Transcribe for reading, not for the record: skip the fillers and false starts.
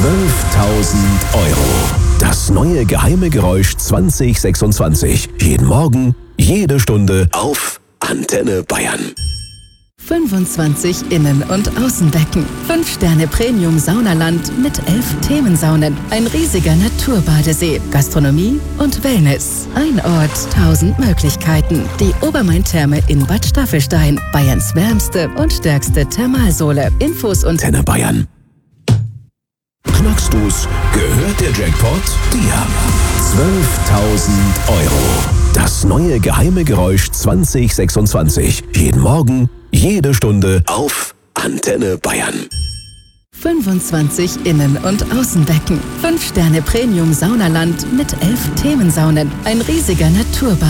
€12.000. Das neue geheime Geräusch 2026. Jeden Morgen, jede Stunde auf Antenne Bayern. 25 Innen- und Außenbecken. 5-Sterne Premium Saunaland mit 11 Themensaunen. Ein riesiger Naturbadesee. Gastronomie und Wellness. Ein Ort, 1000 Möglichkeiten. Die Obermain-Therme in Bad Staffelstein. Bayerns wärmste und stärkste Thermalsohle. Infos und Antenne Bayern. Knackst du's? Gehört der Jackpot dir? €12.000. Das neue geheime Geräusch 2026. Jeden Morgen, jede Stunde auf Antenne Bayern. 25 Innen- und Außenbecken. 5-Sterne Premium Saunaland mit 11 Themensaunen. Ein riesiger Naturbad.